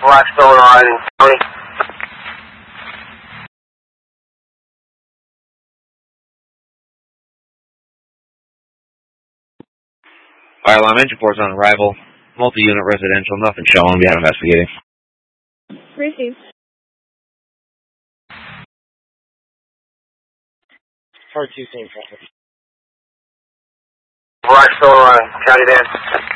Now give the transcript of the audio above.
Blackstone on County. Fire alarm engine reports on arrival. Multi-unit residential, nothing showing. We have investigating. Received. Part 2, same traffic. Blackstone on County van.